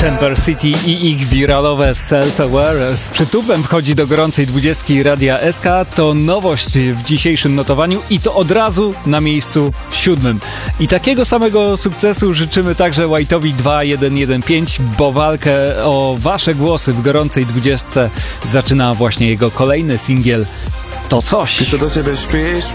Temper City i ich wiralowe Self-Aware z przytupem wchodzi do gorącej 20 Radia SK. To nowość w dzisiejszym notowaniu i to od razu na miejscu 7. I takiego samego sukcesu życzymy także White'owi 2115, bo walkę o wasze głosy w gorącej 20 zaczyna właśnie jego kolejny singiel To Coś. Piszę do ciebie, śpisz,